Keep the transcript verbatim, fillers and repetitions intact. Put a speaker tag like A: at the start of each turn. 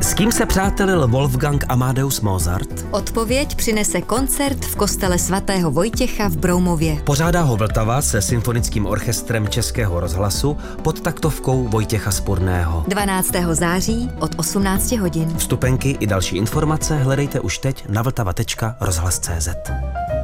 A: S kým se přátelil Wolfgang Amadeus Mozart?
B: Odpověď přinese koncert v kostele svatého Vojtěcha v Broumově.
A: Pořádá ho Vltava se symfonickým orchestrem Českého rozhlasu pod taktovkou Vojtěcha Spurného.
B: dvanáctého září od osmnácti hodin.
A: Vstupenky i další informace hledejte už teď na vltava tečka rozhlas tečka cé zet.